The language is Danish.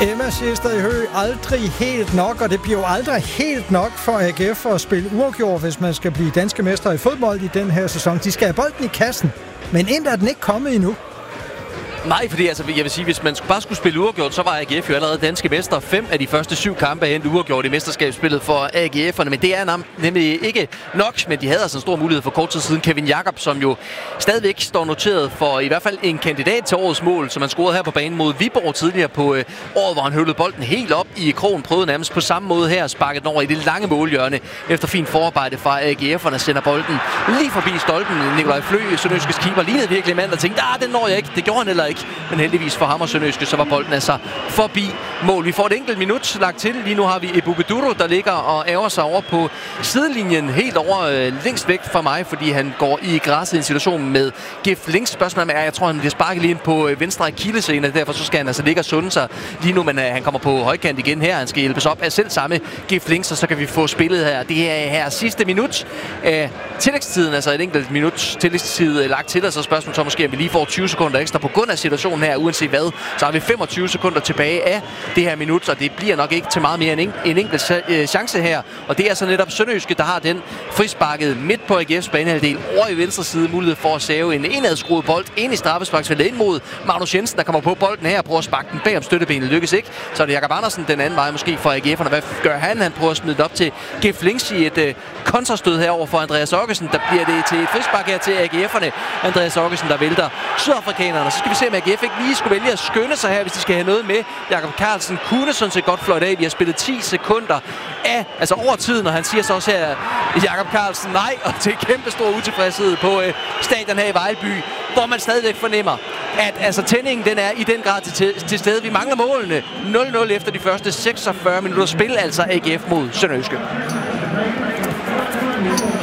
Emma Scherster i Hø, aldrig helt nok, og det bliver jo aldrig helt nok for AGF at spille uafgjort, hvis man skal blive danske mester i fodbold i den her sæson. De skal have bolden i kassen, men end er den ikke kommet endnu. Nej, fordi altså, jeg vil sige, hvis man bare skulle spille uafgjort, så var AGF jo allerede danske mester. 5 af de første 7 kampe er endt uafgjort i mesterskabsspillet for AGF'erne, men det er nemlig ikke nok, men de havde altså en stor mulighed for kort tid siden. Kevin Jakob, som jo stadigvæk står noteret for i hvert fald en kandidat til årets mål, som han scorede her på banen mod Viborg tidligere på året, hvor han høvlede bolden helt op i krogen, prøvede nærmest på samme måde her, sparket den over i det lange målhjørne efter fint forarbejde fra AGF'erne, sender bolden lige forbi stolpen. Nikolaj Flø, Sønderjyskes keeper, lignede virkelig en mand, der tænkte, den når jeg ikke. Det gjorde han heller ikke. Men heldigvis for ham og Sønderjyske, så var bolden altså forbi mål. Vi får et enkelt minut lagt til. Lige nu har vi Ebou Beduro, der ligger og ærger sig over på sidelinjen, helt over længst væk fra mig, fordi han går i græsset i en situation med Gif Links. Spørgsmålet er, jeg tror, han bliver sparket lige ind på venstre akillescene, derfor så skal han altså ligge og sunde sig lige nu, men han kommer på højkant igen her. Han skal hjælpes op af selv samme Gif Links, og så kan vi få spillet her. Det er her sidste minut af tillægstiden, altså et enkelt minut tillægstid lagt til, og så spørgsmålet så måske, at vi lige får 20 sekunder ekstra på grund af situationen her, uanset hvad. Så har vi 25 sekunder tilbage af det her minut, og det bliver nok ikke til meget mere end en enkelt chance her. Og det er så netop Sønderjyske, der har den frisparket midt på AGF's banehalvdel over i venstre side, mulighed for at save en indadskruet bold ind i straffesparksfeltet ind mod Magnus Jensen, der kommer på bolden her og prøver at sparke den bag om støttebenet. Lykkes ikke. Så er det Jakob Andersen den anden vej måske for AGF'erne. Hvad gør han? Han prøver at smide det op til Gif Links i et kontrastød herover for Andreas Okkesen. Der bliver det til et frispark her til AGF'erne. Andreas Okkesen, der vælter sydafrikanerne. Så skal vi se, om AGF ikke lige skulle vælge at skynde sig her, hvis de skal have noget med. Jakob Carlsen kunne sådan set godt fløjte af. Vi har spillet 10 sekunder af, altså over tiden, og han siger så også her, Jakob Carlsen nej, og til kæmpe stor utilfredshed på stadion her i Vejlby, hvor man stadigvæk fornemmer, at altså tændingen den er i den grad til stede. Vi mangler målene. 0-0 efter de første 46 minutter spil, altså AGF mod Sønderjyske.